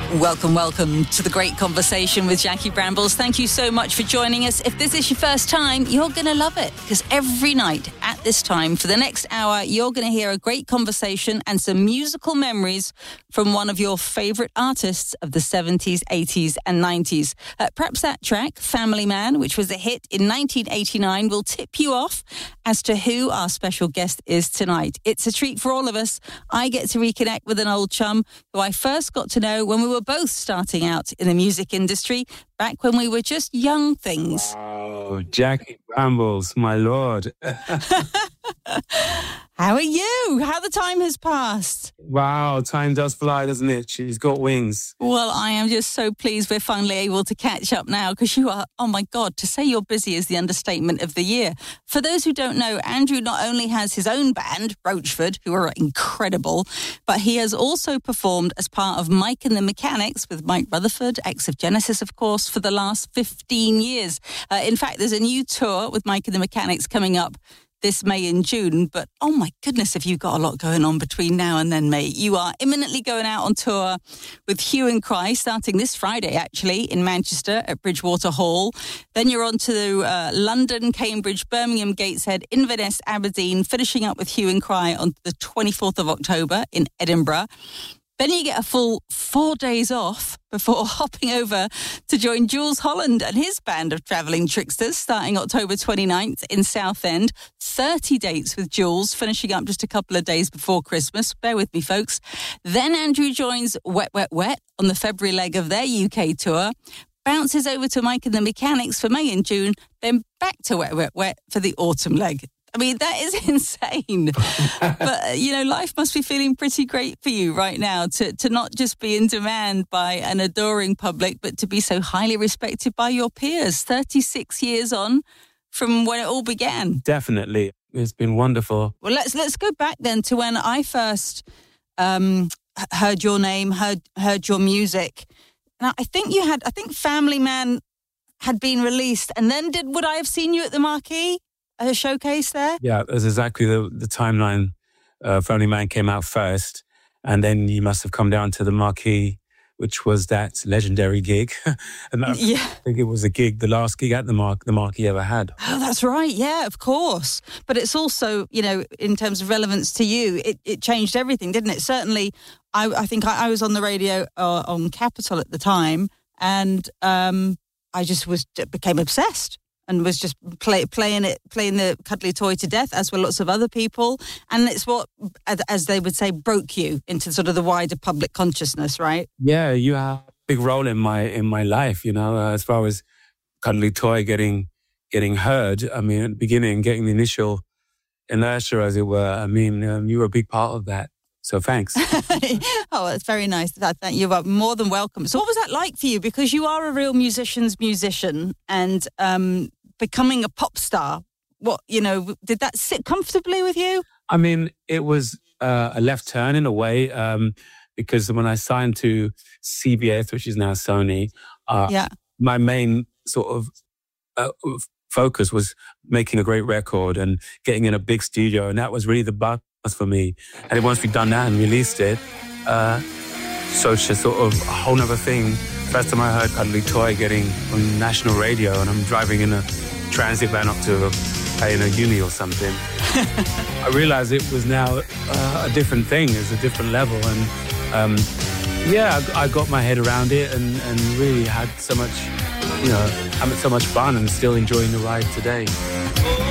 Welcome, welcome to The Great Conversation with Jackie Brambles. Thank you so much for joining us. If this is your first time, you're going to love it, because every night at this time for the next hour, you're going to hear a great conversation and some musical memories from one of your favourite artists of the 70s, 80s and 90s. Perhaps that track, Family Man, which was a hit in 1989, will tip you off as to who our special guest is tonight. It's a treat for all of us. I get to reconnect with an old chum who I first got to know when we were both starting out in the music industry, back when we were just young things. Oh, Jackie Brambles, my lord. How are you? How the time has passed. Wow, time does fly, doesn't it? She's got wings. Well, I am just so pleased we're finally able to catch up now, because you are, oh my God, to say you're busy is the understatement of the year. For those who don't know, Andrew not only has his own band, Roachford, who are incredible, but he has also performed as part of Mike and the Mechanics with Mike Rutherford, ex of Genesis, of course, for the last 15 years. In fact, there's a new tour with Mike and the Mechanics coming up this May and June, but oh my goodness, if you've got a lot going on between now and then, mate. You are imminently going out on tour with Hue and Cry, starting this Friday, actually, in Manchester at Bridgewater Hall. Then you're on to London, Cambridge, Birmingham, Gateshead, Inverness, Aberdeen, finishing up with Hue and Cry on the 24th of October in Edinburgh. Then you get a full 4 days off before hopping over to join Jules Holland and his band of travelling tricksters, starting October 29th in Southend. 30 dates with Jules, finishing up just a couple of days before Christmas. Bear with me, folks. Then Andrew joins Wet, Wet, Wet on the February leg of their UK tour, bounces over to Mike and the Mechanics for May and June, then back to Wet, Wet, Wet for the autumn leg. I mean, that is insane. But, you know, life must be feeling pretty great for you right now to not just be in demand by an adoring public, but to be so highly respected by your peers. 36 years on from when it all began. Definitely. It's been wonderful. Well, let's go back then to when I first heard your name, heard your music. Now, I think Family Man had been released, and then would I have seen you at the Marquee? A showcase there? Yeah, that's exactly the timeline. Family Man came out first, and then you must have come down to the Marquee, which was that legendary gig. And I think it was the last gig at the Marquee ever had. Oh, that's right. Yeah, of course. But it's also, you know, in terms of relevance to you, it changed everything, didn't it? Certainly, I think I was on the radio on Capital at the time, and I just became obsessed. And was just playing the cuddly toy to death, as were lots of other people. And it's what, as they would say, broke you into sort of the wider public consciousness, right? Yeah, you have a big role in my life, you know, as far as cuddly toy getting heard. I mean, at the beginning, getting the initial inertia, as it were. I mean, you were a big part of that. So thanks. Oh, it's very nice. You are more than welcome. So what was that like for you? Because you are a real musician's musician, and becoming a pop star, did that sit comfortably with you? I mean, it was a left turn in a way, because when I signed to CBS, which is now Sony, my main sort of focus was making a great record and getting in a big studio, and that was really the buzz for me. And then once we'd done that and released it, so it's just sort of a whole nother thing. First time I heard Cuddly Toy getting on national radio, and I'm driving in a transit van up to a uni or something. I realized it was now a different thing. It's a different level. And I got my head around it and really had so much, having so much fun and still enjoying the ride today.